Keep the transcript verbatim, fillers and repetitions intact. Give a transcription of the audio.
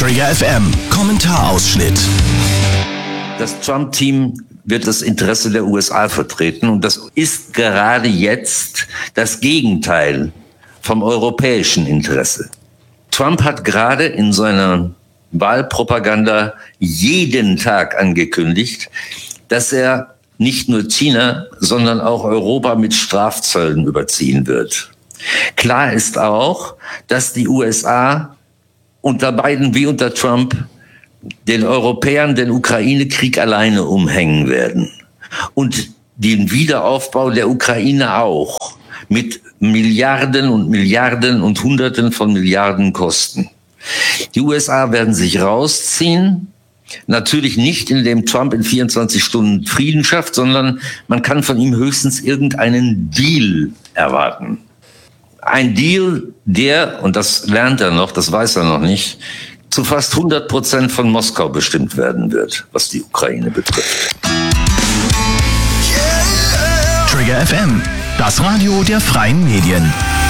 Trigger F M Kommentarausschnitt. Das Trump-Team wird das Interesse der U S A vertreten und das ist gerade jetzt das Gegenteil vom europäischen Interesse. Trump hat gerade in seiner Wahlpropaganda jeden Tag angekündigt, dass er nicht nur China, sondern auch Europa mit Strafzöllen überziehen wird. Klar ist auch, dass die U S A unter Biden wie unter Trump den Europäern den Ukraine-Krieg alleine umhängen werden. Und den Wiederaufbau der Ukraine auch mit Milliarden und Milliarden und Hunderten von Milliarden Kosten. Die U S A werden sich rausziehen. Natürlich nicht, indem Trump in vierundzwanzig Stunden Frieden schafft, sondern man kann von ihm höchstens irgendeinen Deal erwarten. Ein Deal, der, und das lernt er noch, das weiß er noch nicht, zu fast hundert Prozent von Moskau bestimmt werden wird, was die Ukraine betrifft. Trigger F M, das Radio der freien Medien.